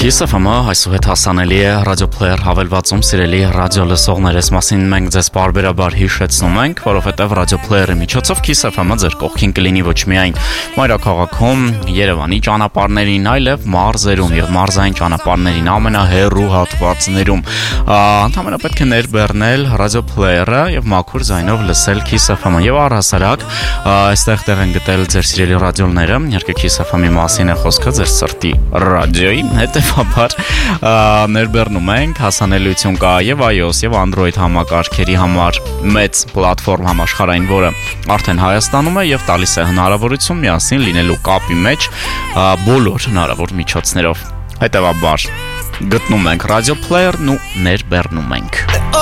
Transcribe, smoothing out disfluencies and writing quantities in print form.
Kiss FM-ը այսուհետ հասանելի է ռադիոփլեյեր հավելվածում սիրելի ռադիո լսողներ, այս մասին մենք ձեզ բարբերաբար հիշեցնում ենք, որովհետև ռադիոփլեյերի միջոցով Kiss FM-ը ձեր կողքին կլինի ոչ միայն մայրաքաղաքում, Երևանի ճանապարհներին, այլև մարզերում եւ մարզային ճանապարհներին ամենահեռու հատվածներում։ Ընդհանրապես պետք է ներբեռնել ռադիոփլեյերը եւ մաքուր ձայնով լսել Kiss FM-ը եւ առհասարակ այստեղ տեղ են գտել ձեր սիրելի ռադիոլները, իհարկե Kiss FM-ի մասին է խոսքը, ձեր սրտի ռադիոյի, հետևաբար ներբեռնում ենք, հասանելիություն կա եւ iOS եւ Android համակարգերի համար մեծ պլատֆորմ համաշխարհային, որը արդեն Հայաստանում է եւ տալիս է հնարավորություն միասին լինելու կապի մեջ բոլոր հնարավոր միջոցներով։ Հետևաբար գտնում ենք ռադիոփլեյերն ու ներբեռնում ենք։